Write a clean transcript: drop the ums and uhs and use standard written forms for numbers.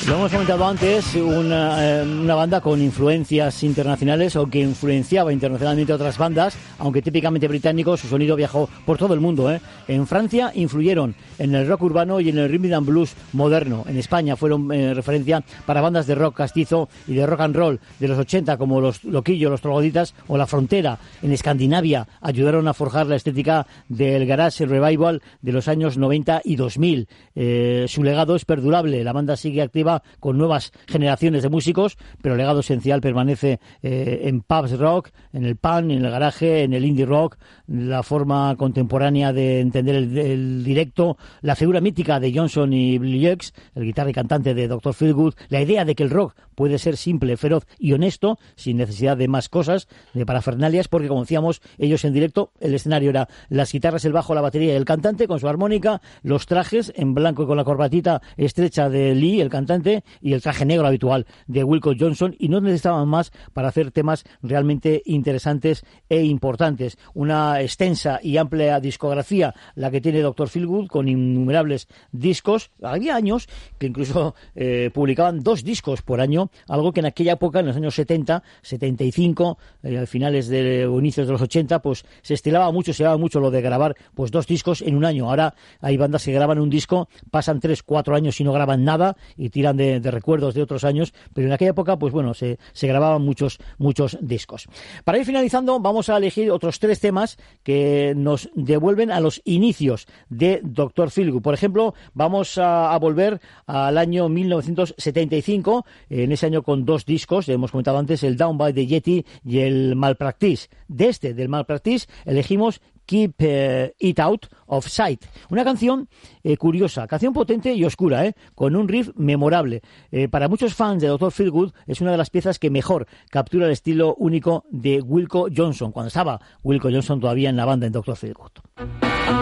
Lo hemos comentado antes, una banda con influencias internacionales o que influenciaba internacionalmente a otras bandas, aunque típicamente británico, su sonido viajó por todo el mundo. En Francia influyeron en el rock urbano y en el rhythm and blues moderno. En España fueron referencia para bandas de rock castizo y de rock and roll de los 80 como los Loquillo, los Trogloditas o La Frontera. En Escandinavia ayudaron a forjar la estética del garage revival de los años 90 y 2000. Su legado es perdurable. La banda sigue activa con nuevas generaciones de músicos, pero el legado esencial permanece en pubs rock, en el punk, en el garaje, en el indie rock, la forma contemporánea de entender el directo, la figura mítica de Johnson y Billy Hughes, el guitarra y cantante de Dr. Feelgood, la idea de que el rock puede ser simple, feroz y honesto, sin necesidad de más cosas, de parafernalias, porque como decíamos, ellos en directo, el escenario era las guitarras, el bajo, la batería y el cantante con su armónica, los trajes en blanco y con la corbatita estrecha de Lee, el cantante, y el traje negro habitual de Wilco Johnson, y no necesitaban más para hacer temas realmente interesantes e importantes. Una extensa y amplia discografía la que tiene Dr. Feelgood, con innumerables discos. Había años que incluso publicaban 2 discos por año, algo que en aquella época, en los años 70, 75, a finales o inicios de los 80, pues se llevaba mucho lo de grabar pues 2 discos en un año. Ahora hay bandas que graban un disco, pasan 3, 4 años y no graban nada y tiran de recuerdos de otros años, pero en aquella época pues bueno, se grababan muchos discos. Para ir finalizando, vamos a elegir otros 3 temas que nos devuelven a los inicios de Dr. Feelgood. Por ejemplo, vamos a volver al año 1975, en ese año con 2 discos, hemos comentado antes, el Down by the Yeti y el Malpractice. Del Malpractice elegimos Keep It Out of Sight. Una canción curiosa, canción potente y oscura, con un riff memorable. Para muchos fans de Dr. Feelgood es una de las piezas que mejor captura el estilo único de Wilco Johnson, cuando estaba Wilco Johnson todavía en la banda en Dr. Feelgood.